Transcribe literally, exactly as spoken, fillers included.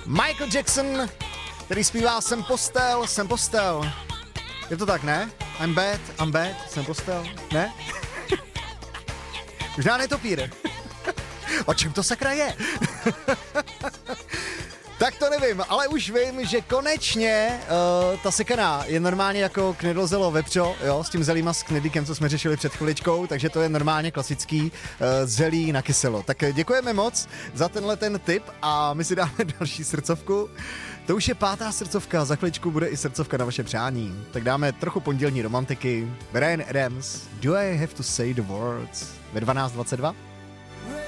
Michael Jackson, který zpívá Jsem postel, jsem postel. Je to tak, ne? I'm bad, I'm bad, jsem postel, ne? Možná netopír. O čem to sakra je? Tak to nevím, ale už vím, že konečně uh, ta sekaná je normálně jako knedlozelo vepřo, jo, s tím zelím a s knedlíkem, co jsme řešili před chviličkou, takže to je normálně klasický uh, zelí na kyselo. Tak děkujeme moc za tenhle ten tip a my si dáme další srdcovku. To už je pátá srdcovka, za chviličku bude i srdcovka na vaše přání. Tak dáme trochu pondělní romantiky. Bryan Adams, Do I Have to Say the Words? Ve dvanáct dvacet dva.